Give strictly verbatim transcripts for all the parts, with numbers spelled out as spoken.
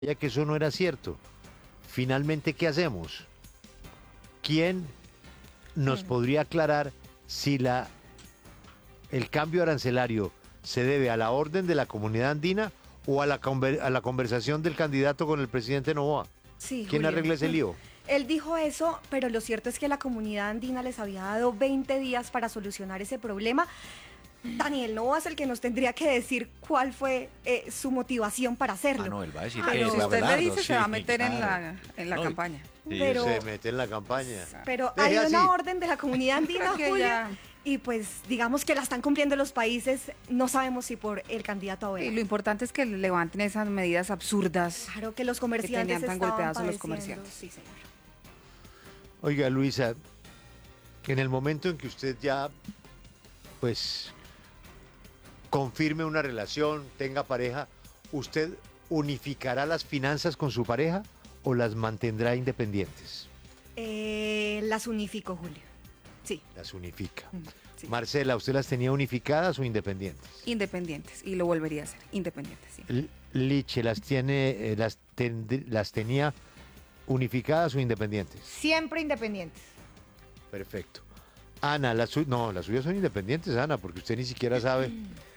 que eso no era cierto. Finalmente, ¿qué hacemos? ¿Quién nos podría aclarar si la, el cambio arancelario se debe a la orden de la comunidad andina o a la, conver, a la conversación del candidato con el presidente Noboa? Sí, ¿Quién Julio. arregla ese lío? Él dijo eso, pero lo cierto es que la comunidad andina les había dado veinte días para solucionar ese problema. Daniel Noboa es el que nos tendría que decir cuál fue eh, su motivación para hacerlo. Ah, no, él va a decir Ah, que no, es si usted le Abelardo, dice, se va a sí, meter en claro. la, en la No, campaña. Sí, Pero- Se mete en la campaña. Pero Deje hay así. una orden de la comunidad andina, Que Julio, ya- y pues digamos que la están cumpliendo los países, no sabemos si por el candidato a Y Abel. lo importante es que levanten esas medidas absurdas. Claro que los comerciantes tenían tan estaban golpeados a los padeciendo. comerciantes. Sí, señor. Oiga, Luisa, en el momento en que usted ya, pues, confirme una relación, tenga pareja, ¿usted unificará las finanzas con su pareja o las mantendrá independientes? Eh, las unifico, Julio. Sí. Las unifica. Mm, sí. Marcela, ¿usted las tenía unificadas o independientes? Independientes. Y lo volvería a hacer. Independientes, sí. L- Liche, ¿las tiene, eh, las, tend- las tenía unificadas o independientes? Siempre independientes. Perfecto. Ana, las su- no, las suyas son independientes, Ana, porque usted ni siquiera sabe.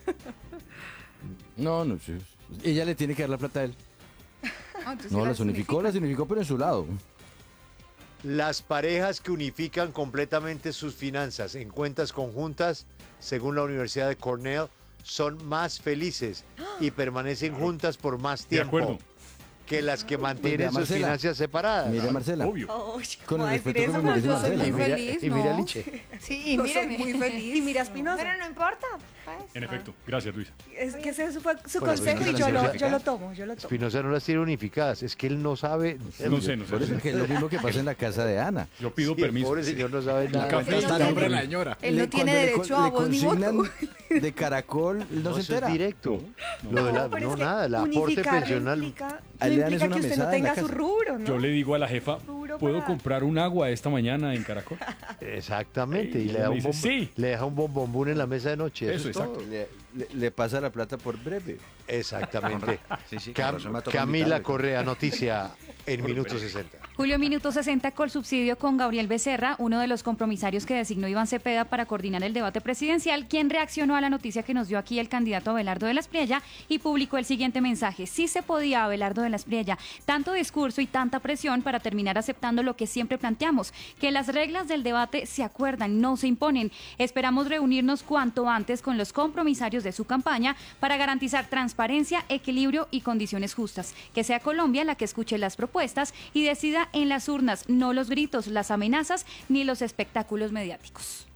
No, no, sí. Ella le tiene que dar la plata a él. Ah, entonces No, sí las unificó, las unificó, pero en su lado. Las parejas que unifican completamente sus finanzas en cuentas conjuntas, según la Universidad de Cornell, son más felices y permanecen juntas por más De tiempo acuerdo. que las que mantienen sus Marcela. finanzas separadas. Mire, Marcela. Obvio. Oh, Con el ¿cómo respeto decir que eso? me merece Yo soy Marcela. Y muy mira, feliz, y mira ¿no? Liche. Sí, y Yo miren, soy muy feliz. Y mira Espinosa. Pero no importa. pues. En efecto. Gracias, Luisa. Es que ese fue su Por consejo eso y no yo las lo, unifica. yo lo tomo, yo lo tomo. Espinosa no las tiene unificadas, es que él no sabe. No sé, no Por eso sé. es que es lo mismo que pasa en la casa de Ana. Yo pido Sí, el permiso. pobre señor no sabe La nada. café Él está no a tiene- nombre de la señora. Él no Le- tiene cuando le derecho con- a le voz ni consignan voto. de caracol, él no, No, se eso entera. es directo. No, Lo de la- pero no, es que nada, el aporte unificar no pensional. implica, A no él le dan implica una que usted mesada no en la tenga su casa. rubro, ¿no? Yo le digo a la jefa, Rubro ¿puedo para- comprar un agua esta mañana en Caracol? Exactamente, y Y le da, me un dice, bombo- sí. le deja un bombombón en la mesa de noche. Eso, es todo. exacto. Le, le- le pasa la plata por breve. Exactamente. Sí, sí, con Cam- razón me ha tocado Camila invitarle. Correa, noticia en minuto sesenta. Julio Minuto sesenta con subsidio con Gabriel Becerra, uno de los compromisarios que designó Iván Cepeda para coordinar el debate presidencial, quien reaccionó a la noticia que nos dio aquí el candidato Abelardo de la Espriella y publicó el siguiente mensaje. Sí se podía, Abelardo de la Espriella, tanto discurso y tanta presión para terminar aceptando lo que siempre planteamos, que las reglas del debate se acuerdan, no se imponen. Esperamos reunirnos cuanto antes con los compromisarios de su campaña para garantizar transparencia, equilibrio y condiciones justas. Que sea Colombia la que escuche las propuestas y decida en las urnas, no los gritos, las amenazas ni los espectáculos mediáticos.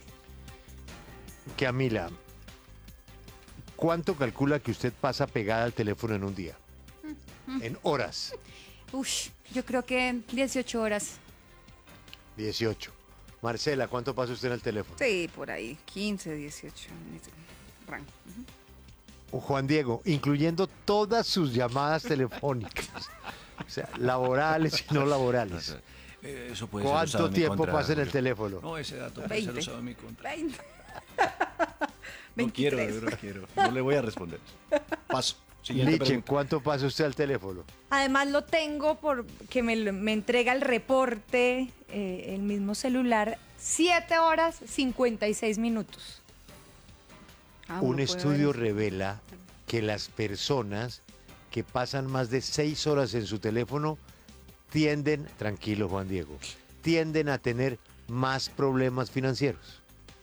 Camila, ¿cuánto calcula que usted pasa pegada al teléfono en un día? En horas. Ush, yo creo que dieciocho horas. dieciocho. Marcela, ¿cuánto pasa usted en el teléfono? Sí, por ahí, quince, dieciocho. en ese rango. Ujú. Juan Diego, incluyendo todas sus llamadas telefónicas. O sea, laborales y no laborales. Eh, Eso puede ser usado ¿Cuánto en mi tiempo contra, pasa en el Julio. teléfono? No, ese dato puede ser veinte. usado en mi contra. veinte. No quiero, veintitrés. no quiero. No le voy a responder. Paso. Siguiente Liche, pregunta. ¿cuánto pasa usted al teléfono? Además lo tengo porque me, lo- me entrega el reporte, eh, el mismo celular, siete horas cincuenta y seis minutos. Ah, Un uno puede estudio ver. revela que las personas que pasan más de seis horas en su teléfono tienden, tranquilo Juan Diego, tienden a tener más problemas financieros.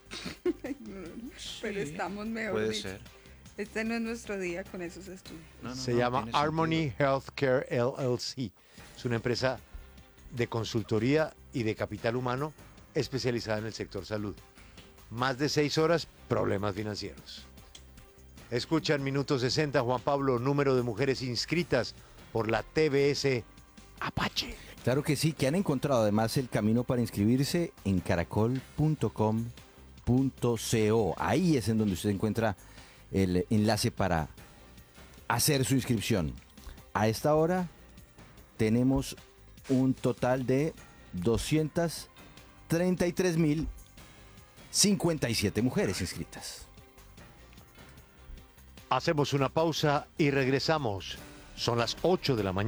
Pero estamos mejor. Puede dicho. ser. Este no es nuestro día con esos estudios. No, no, Se no, llama tiene Harmony sentido. Healthcare L L C. Es una empresa de consultoría y de capital humano especializada en el sector salud. Más de seis horas, problemas financieros. Escuchan Minuto sesenta, Juan Pablo, número de mujeres inscritas por la T B S Apache. Claro que sí, que han encontrado además el camino para inscribirse en caracol punto com punto co. Ahí es en donde usted encuentra el enlace para hacer su inscripción. A esta hora tenemos un total de doscientas treinta y tres mil cincuenta y siete mujeres inscritas. Hacemos una pausa y regresamos. Son las ocho de la mañana.